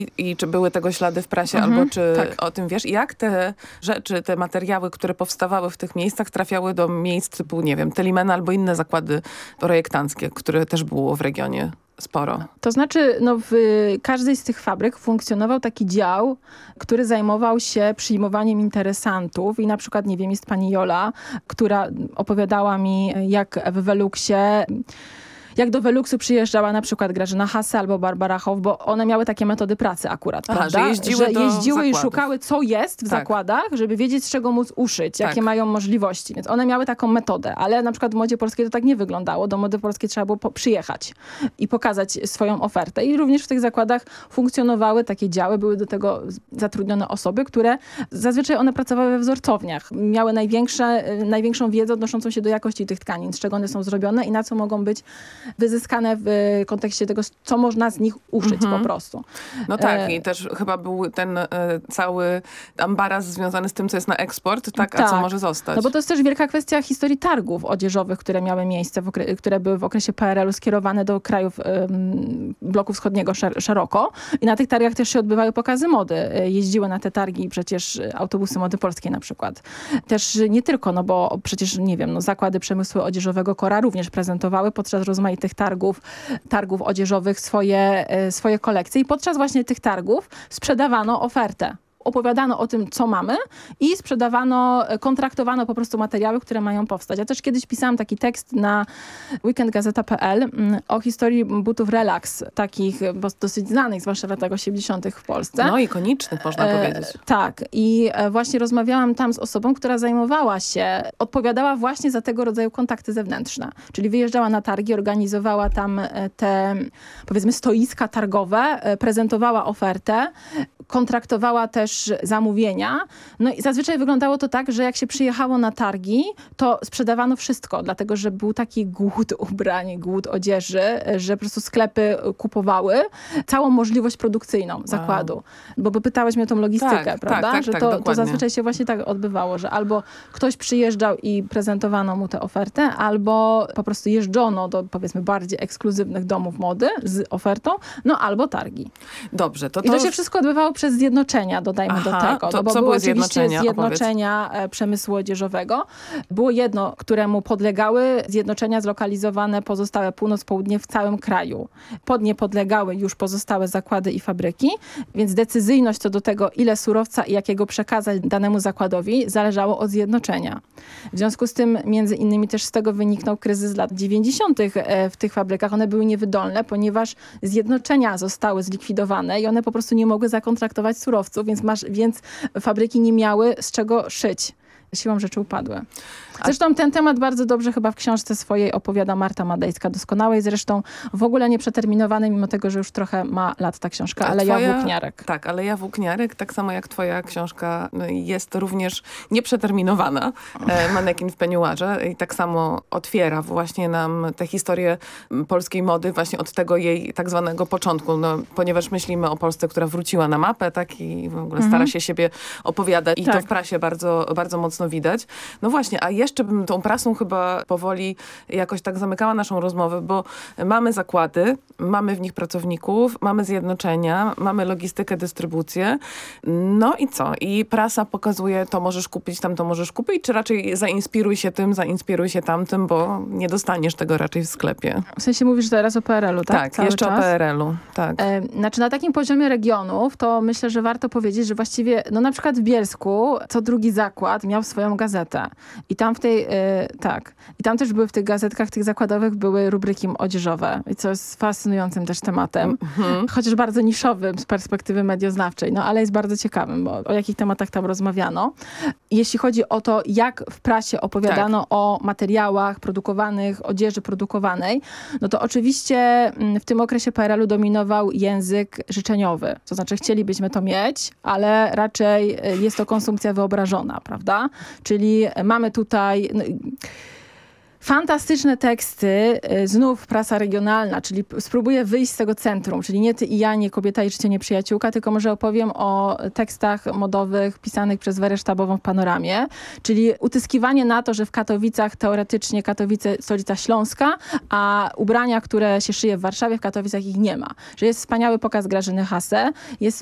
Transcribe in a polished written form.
I czy były tego ślady w prasie, albo czy o tym wiesz? Jak te rzeczy, te materiały, które powstawały w tych miejscach, trafiały do miejsc typu, nie wiem, Telimena albo inne zakłady projektanckie, które też było w regionie sporo? To znaczy, w każdej z tych fabryk funkcjonował taki dział, który zajmował się przyjmowaniem interesantów i na przykład, nie wiem, jest pani Jola, która opowiadała mi, jak do Veluxu przyjeżdżała na przykład Grażyna Hasse albo Barbara Hoff, bo one miały takie metody pracy akurat, prawda? Że jeździły i szukały, co jest w zakładach, żeby wiedzieć, z czego móc uszyć, jakie mają możliwości. Więc one miały taką metodę, ale na przykład w Modzie Polskiej to tak nie wyglądało. Do Mody Polskiej trzeba było przyjechać i pokazać swoją ofertę. I również w tych zakładach funkcjonowały takie działy, były do tego zatrudnione osoby, które zazwyczaj one pracowały we wzorcowniach. Miały największą wiedzę odnoszącą się do jakości tych tkanin, z czego one są zrobione i na co mogą być wyzyskane w kontekście tego, co można z nich uszyć po prostu. No tak, i też chyba był ten cały ambaras związany z tym, co jest na eksport, a co może zostać. No bo to jest też wielka kwestia historii targów odzieżowych, które miały miejsce, które były w okresie PRL-u skierowane do krajów bloku wschodniego szeroko. I na tych targach też się odbywały pokazy mody. Jeździły na te targi przecież autobusy Mody Polskiej na przykład. Też nie tylko, bo przecież, nie wiem, zakłady przemysłu odzieżowego Kora również prezentowały podczas rozmaitych targów odzieżowych swoje kolekcje i podczas właśnie tych targów sprzedawano ofertę. Opowiadano o tym, co mamy i kontraktowano po prostu materiały, które mają powstać. Ja też kiedyś pisałam taki tekst na weekendgazeta.pl o historii butów Relax, takich dosyć znanych, zwłaszcza w latach 80. w Polsce. No ikonicznych, można powiedzieć. Tak. I właśnie rozmawiałam tam z osobą, która odpowiadała właśnie za tego rodzaju kontakty zewnętrzne. Czyli wyjeżdżała na targi, organizowała tam te, powiedzmy, stoiska targowe, prezentowała ofertę, kontraktowała też zamówienia. No i zazwyczaj wyglądało to tak, że jak się przyjechało na targi, to sprzedawano wszystko, dlatego że był taki głód ubrań, głód odzieży, że po prostu sklepy kupowały całą możliwość produkcyjną zakładu. Bo pytałeś mnie o tą logistykę, prawda? Że to zazwyczaj się właśnie tak odbywało, że albo ktoś przyjeżdżał i prezentowano mu tę ofertę, albo po prostu jeżdżono do, powiedzmy, bardziej ekskluzywnych domów mody z ofertą, albo targi. Dobrze. I to się wszystko odbywało przez zjednoczenia, dodajmy do tego. Bo były oczywiście zjednoczenia przemysłu odzieżowego. Było jedno, któremu podlegały zjednoczenia zlokalizowane pozostałe północ, południe w całym kraju. Pod nie podlegały już pozostałe zakłady i fabryki, więc decyzyjność co do tego, ile surowca i jakiego przekazać danemu zakładowi, zależało od zjednoczenia. W związku z tym, między innymi też z tego wyniknął kryzys lat 90. w tych fabrykach. One były niewydolne, ponieważ zjednoczenia zostały zlikwidowane i one po prostu nie mogły zakontraktować surowców, więc fabryki nie miały z czego szyć. Siłą rzeczy upadły. Zresztą ten temat bardzo dobrze chyba w książce swojej opowiada Marta Madejska, doskonałej, zresztą w ogóle nieprzeterminowany, mimo tego, że już trochę ma lat ta książka, Aleja Włókniarek. Tak, Aleja Włókniarek, tak samo jak twoja książka jest również nieprzeterminowana, Manekin w peniuarze, i tak samo otwiera właśnie nam tę historię polskiej mody właśnie od tego jej tak zwanego początku, ponieważ myślimy o Polsce, która wróciła na mapę, i w ogóle stara się siebie opowiadać i to w prasie bardzo, bardzo mocno widać. No właśnie, a jeszcze bym tą prasą chyba powoli jakoś tak zamykała naszą rozmowę, bo mamy zakłady, mamy w nich pracowników, mamy zjednoczenia, mamy logistykę, dystrybucję. No i co? I prasa pokazuje, to możesz kupić, tam to możesz kupić, czy raczej zainspiruj się tym, zainspiruj się tamtym, bo nie dostaniesz tego raczej w sklepie. W sensie mówisz teraz o PRL-u, tak? Tak, jeszcze o PRL-u, tak. Znaczy na takim poziomie regionów, to myślę, że warto powiedzieć, że właściwie, na przykład w Bielsku co drugi zakład miał swoją gazetę. I tam i tam też były w tych gazetkach, tych zakładowych były rubryki odzieżowe. I co jest fascynującym też tematem. Chociaż bardzo niszowym z perspektywy medioznawczej, ale jest bardzo ciekawym, bo o jakich tematach tam rozmawiano. Jeśli chodzi o to, jak w prasie opowiadano o materiałach produkowanych, odzieży produkowanej, to oczywiście w tym okresie PRL-u dominował język życzeniowy. To znaczy chcielibyśmy to mieć, ale raczej jest to konsumpcja wyobrażona, prawda? Czyli mamy tutaj... Fantastyczne teksty, znów prasa regionalna, czyli spróbuję wyjść z tego centrum, czyli nie Ty i ja, nie Kobieta i życie, nie przyjaciółka, tylko może opowiem o tekstach modowych pisanych przez Werę Sztabową w Panoramie, czyli utyskiwanie na to, że w Katowicach teoretycznie Katowice stolica Śląska, a ubrania, które się szyje w Warszawie, w Katowicach ich nie ma. Że jest wspaniały pokaz Grażyny Hasse, jest